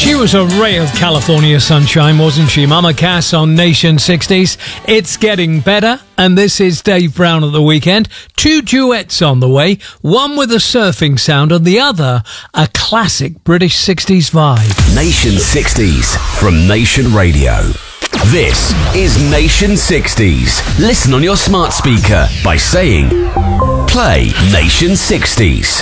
She was a ray of California sunshine, wasn't she? Mama Cass on Nation 60s. It's getting better, and this is Dave Brown at the weekend. Two duets on the way, one with a surfing sound and the other a classic British 60s vibe. Nation 60s from Nation Radio. This is Nation 60s. Listen on your smart speaker by saying, play Nation 60s.